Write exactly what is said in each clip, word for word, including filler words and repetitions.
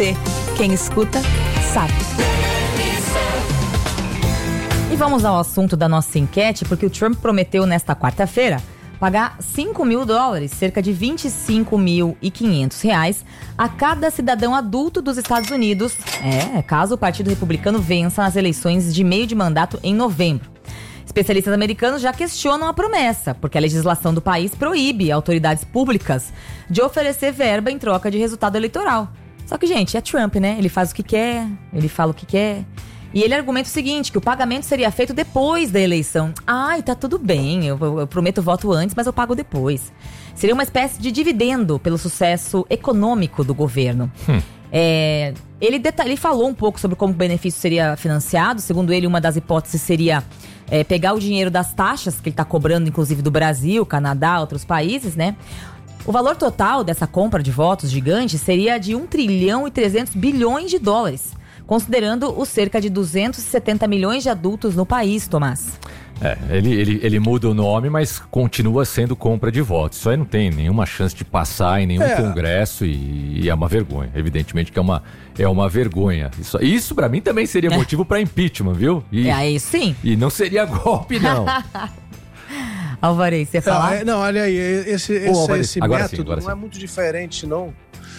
você. Quem escuta, sabe. E vamos ao assunto da nossa enquete, porque o Trump prometeu nesta quarta-feira pagar cinco mil dólares, cerca de vinte e cinco mil e quinhentos reais, a cada cidadão adulto dos Estados Unidos, é, caso o Partido Republicano vença nas eleições de meio de mandato em novembro. Especialistas americanos já questionam a promessa, porque a legislação do país proíbe autoridades públicas de oferecer verba em troca de resultado eleitoral. Só que, gente, é Trump, né? Ele faz o que quer, ele fala o que quer. E ele argumenta o seguinte, que o pagamento seria feito depois da eleição. Ai, tá tudo bem, eu, eu prometo o voto antes, mas eu pago depois. Seria uma espécie de dividendo pelo sucesso econômico do governo. Hum. É, ele, detalhe, ele falou um pouco sobre como o benefício seria financiado. Segundo ele, uma das hipóteses seria é, pegar o dinheiro das taxas que ele está cobrando, inclusive do Brasil, Canadá, outros países, né? O valor total dessa compra de votos gigante seria de um trilhão e trezentos bilhões de dólares, considerando os cerca de duzentos e setenta milhões de adultos no país, Tomás. É, ele, ele, ele muda o nome, mas continua sendo compra de votos. Isso aí não tem nenhuma chance de passar em nenhum é. congresso e, e é uma vergonha. Evidentemente que é uma, é uma vergonha. Isso, isso para mim também seria motivo para impeachment, viu? E, é, aí sim. E não seria golpe, não. Alvarez, você falar? Não, não, olha aí, esse, esse, Alvarez, esse método sim, não sim. é muito diferente, não.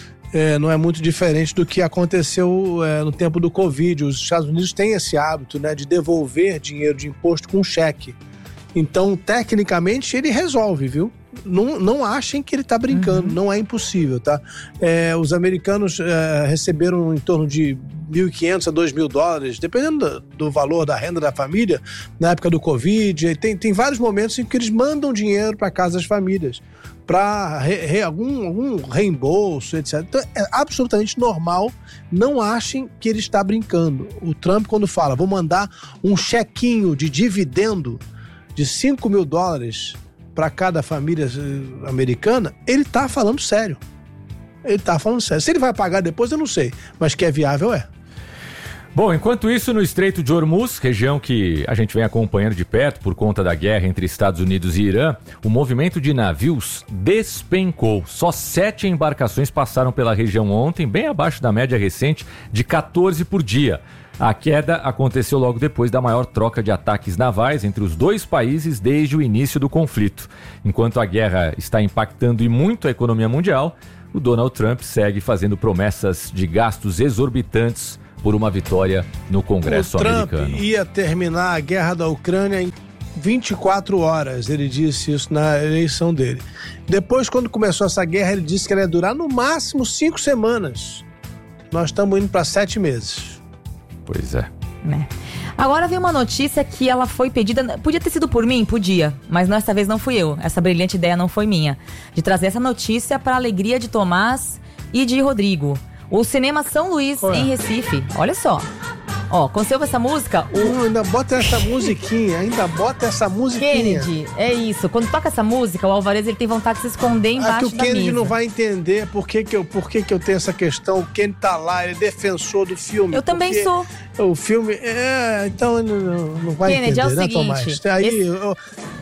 É, não é muito diferente do que aconteceu é, no tempo do Covid. Os Estados Unidos têm esse hábito, né, de devolver dinheiro de imposto com cheque. Então, tecnicamente, ele resolve, viu? Não, não achem que ele está brincando, uhum. não é impossível, tá? É, os americanos é, receberam em torno de mil e quinhentos a dois mil dólares, dependendo do, do valor da renda da família, na época do Covid. E tem, tem vários momentos em que eles mandam dinheiro para casa das famílias, para algum, algum reembolso, etcétera. Então, é absolutamente normal. Não achem que ele está brincando. O Trump, quando fala, vou mandar um chequinho de dividendo de cinco mil dólares para cada família americana, ele está falando sério. Ele está falando sério. Se ele vai pagar depois, eu não sei. Mas que é viável, é. Bom, enquanto isso, no Estreito de Hormuz, região que a gente vem acompanhando de perto por conta da guerra entre Estados Unidos e Irã, o movimento de navios despencou. Só sete embarcações passaram pela região ontem, bem abaixo da média recente de quatorze por dia. A queda aconteceu logo depois da maior troca de ataques navais entre os dois países desde o início do conflito. Enquanto a guerra está impactando e muito a economia mundial, o Donald Trump segue fazendo promessas de gastos exorbitantes por uma vitória no Congresso americano. O Trump ia terminar a guerra da Ucrânia em vinte e quatro horas, ele disse isso na eleição dele. Depois, quando começou essa guerra, ele disse que ela ia durar no máximo cinco semanas. Nós estamos indo para sete meses. Pois é. é. Agora veio uma notícia que ela foi pedida, podia ter sido por mim, podia, mas dessa vez não fui eu, essa brilhante ideia não foi minha, de trazer essa notícia para a alegria de Tomás e de Rodrigo. O Cinema São Luís, Ué. em Recife, olha só. Ó, quando você ouve essa música... O... Não, ainda bota essa musiquinha, ainda bota essa musiquinha. Kennedy, é isso. Quando toca essa música, o Alvarez ele tem vontade de se esconder embaixo da mesa. Ah, que o Kennedy não vai entender por que que eu, por que que eu tenho essa questão. O Kennedy tá lá, ele é defensor do filme. Eu também sou. O filme... É, então não, não vai Kennedy, entender, é o né, seguinte, Tomás? Aí, esse... eu...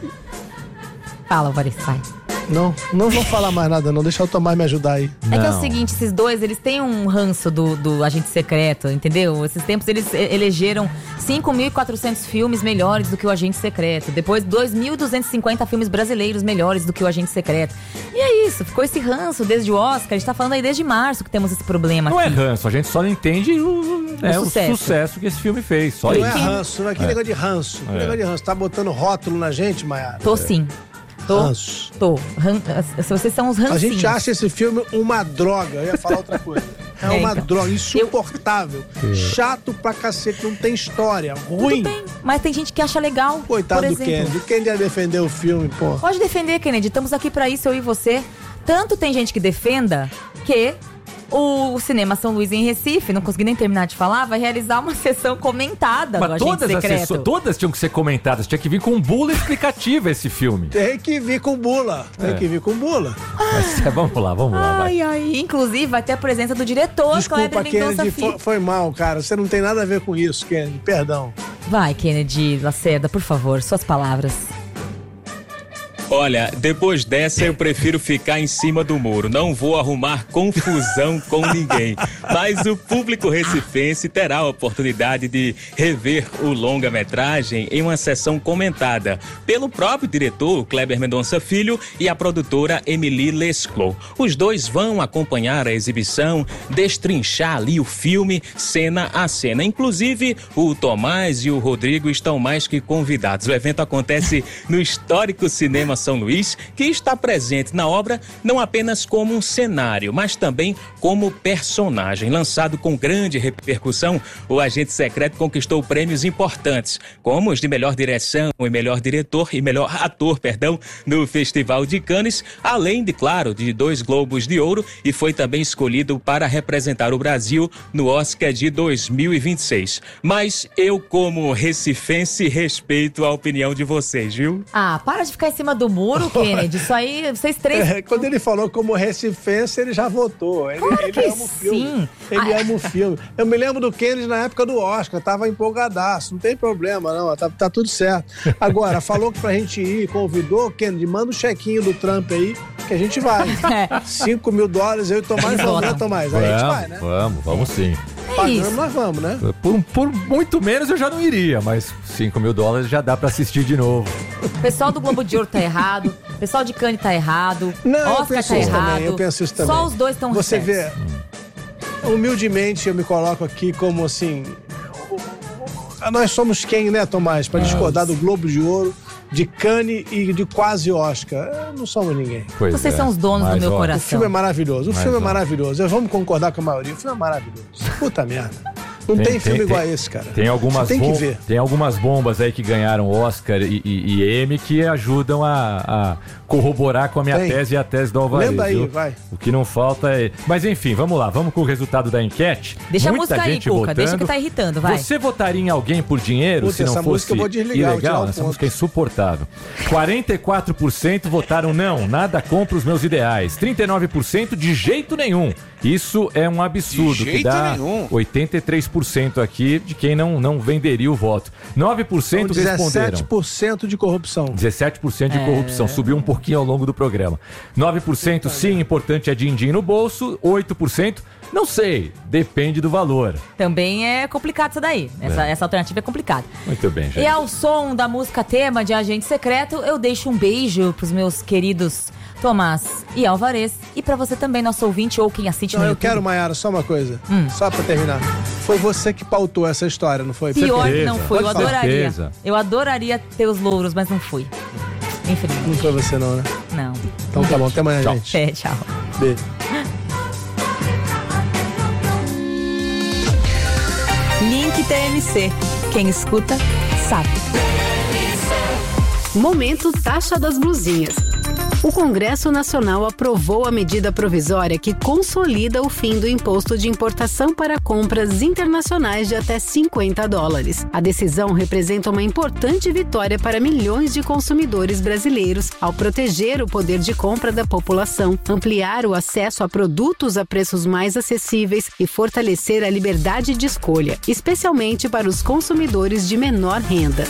Fala, Alvarez, vai. Não, não vou falar mais nada não, deixa o Tomás me ajudar aí. É não. que é o seguinte, esses dois, eles têm um ranço do, do agente secreto, entendeu? Esses tempos eles elegeram cinco mil e quatrocentos filmes melhores do que o agente secreto. Depois, dois mil duzentos e cinquenta filmes brasileiros melhores do que o agente secreto. E é isso, ficou esse ranço desde o Oscar. A gente tá falando aí desde março que temos esse problema não aqui. Não é ranço, a gente só não entende o, é, o, sucesso. o sucesso que esse filme fez. Só não isso. é ranço, não é que é. negócio de ranço. Que é. negócio de ranço. Tá botando rótulo na gente, Maiara? Tô sim. Tô, ranço. Tô. Ran... Vocês são os rancinhos. A gente acha esse filme uma droga. Eu ia falar outra coisa. É, é uma então. droga insuportável. Eu... Chato pra cacete, não tem história. Ruim. Tudo bem, mas tem gente que acha legal. Coitado por do exemplo. Kennedy. O Kennedy ia defender o filme, pô. Pode defender, Kennedy. Estamos aqui pra isso, eu e você. Tanto tem gente que defenda que o Cinema São Luís em Recife, não consegui nem terminar de falar, vai realizar uma sessão comentada Mas do Agente todas Secreto. As sessões, todas tinham que ser comentadas, tinha que vir com bula explicativa esse filme. Tem que vir com bula, tem é. que vir com bula. Mas, é, vamos lá, vamos lá. Ai, vai. ai, inclusive vai ter a presença do diretor, Desculpa, Kennedy, foi, foi mal, cara, você não tem nada a ver com isso, Kennedy, perdão. Vai, Kennedy Lacerda, por favor, suas palavras. Olha, depois dessa eu prefiro ficar em cima do muro. Não vou arrumar confusão com ninguém. Mas o público recifense terá a oportunidade de rever o longa-metragem em uma sessão comentada pelo próprio diretor Kleber Mendonça Filho e a produtora Emily Lesclos. Os dois vão acompanhar a exibição, destrinchar ali o filme, cena a cena. Inclusive, o Tomás e o Rodrigo estão mais que convidados. O evento acontece no histórico Cinema São Luís, que está presente na obra não apenas como um cenário, mas também como personagem. Lançado com grande repercussão, o Agente Secreto conquistou prêmios importantes, como os de melhor direção e melhor diretor e melhor ator, perdão, no Festival de Cannes, além de, claro, de dois Globos de Ouro, e foi também escolhido para representar o Brasil no Oscar de dois mil e vinte e seis. Mas eu, como recifense, respeito a opinião de vocês, viu? Ah, para de ficar em cima do muro, Kennedy. Isso aí, vocês três... É, quando ele falou como recifense, ele já votou. Ele, claro ele que ama o filme. Sim. Ele ah, ama o filme. Eu me lembro do Kennedy na época do Oscar, tava empolgadaço. Não tem problema, não. Tá, tá tudo certo. Agora, falou que pra gente ir, convidou, Kennedy, manda o chequinho do Trump aí, que a gente vai. cinco mil dólares, eu e Tomás, vamos, né, Tomás? Aí a gente vai, né? Vamos, vamos sim. Pagando, nós vamos, né? Por, por muito menos eu já não iria, mas cinco mil dólares já dá pra assistir de novo. O pessoal do Globo de Ouro tá errado, o pessoal de Cannes tá errado, não, Oscar tá errado. Também, eu penso isso também. Só os dois estão Você vê, humildemente eu me coloco aqui como assim... Nós somos quem, né, Tomás? Pra discordar do Globo de Ouro, de Cannes e de quase Oscar. Não somos ninguém. Pois Vocês é. são os donos Mas, do meu ó, coração. O filme é maravilhoso. O Mas, filme é ó. maravilhoso. Vamos concordar com a maioria. O filme é maravilhoso. Puta merda. Não tem, tem filme tem, igual a esse, cara. Tem algumas, tem, bom, que ver. tem algumas bombas aí que ganharam Oscar e, e, e Emmy que ajudam a, a corroborar com a minha tem. tese e a tese do Alvarez. Lembra aí, viu? vai. O que não falta é... Mas enfim, vamos lá. Vamos com o resultado da enquete. Deixa Muita a música gente aí, Cuca. votando. Deixa que tá irritando, vai. Você votaria em alguém por dinheiro Puta, se não essa fosse música eu vou desligar, vou tirar ilegal? o Essa ponto. música é insuportável. quarenta e quatro por cento votaram não, nada contra os meus ideais. trinta e nove por cento de jeito nenhum. Isso é um absurdo, De jeito que dá nenhum. oitenta e três por cento aqui de quem não, não venderia o voto. nove por cento Então, responderam. dezessete por cento de corrupção. dezessete por cento de corrupção, subiu um pouquinho ao longo do programa. nove por cento sim, importante é din-din no bolso. oito por cento não sei, depende do valor. Também é complicado isso daí. Essa, É. essa alternativa é complicada. Muito bem, gente. E ao som da música tema de Agente Secreto, eu deixo um beijo pros meus queridos Tomás e Alvarez. E pra você também, nosso ouvinte ou quem assiste Não, no eu YouTube. quero, Maiara, só uma coisa. Hum. Só pra terminar. Foi você que pautou essa história, não foi? Pior que certeza. não foi, eu Pode falar. adoraria. Certeza. Eu adoraria ter os louros, mas não fui. Infelizmente. Não foi você não, né? Não. Então tá bom, até amanhã, Tchau. gente. É, tchau. Beijo. Link T M C. Quem escuta, sabe. Momento Taxa das Blusinhas. O Congresso Nacional aprovou a medida provisória que consolida o fim do imposto de importação para compras internacionais de até cinquenta dólares. A decisão representa uma importante vitória para milhões de consumidores brasileiros ao proteger o poder de compra da população, ampliar o acesso a produtos a preços mais acessíveis e fortalecer a liberdade de escolha, especialmente para os consumidores de menor renda.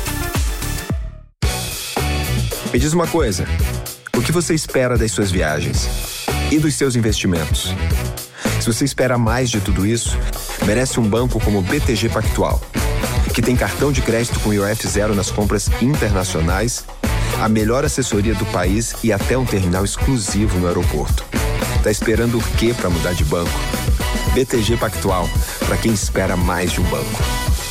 Me diz uma coisa, o que você espera das suas viagens e dos seus investimentos? Se você espera mais de tudo isso, merece um banco como o B T G Pactual, que tem cartão de crédito com I O F zero nas compras internacionais, a melhor assessoria do país e até um terminal exclusivo no aeroporto. Tá esperando o quê para mudar de banco? B T G Pactual, para quem espera mais de um banco.